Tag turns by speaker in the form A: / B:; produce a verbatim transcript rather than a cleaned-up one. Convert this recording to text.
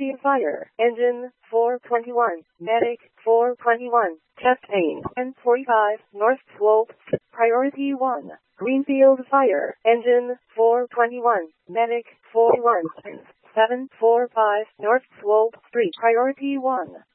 A: Priority Fire. Engine four twenty-one. Medic four twenty-one. Chest pain. N forty-five. North Slope. Priority one. Greenfield Fire. Engine four twenty-one. Medic forty-one. seven four five. North Slope Street. Priority one.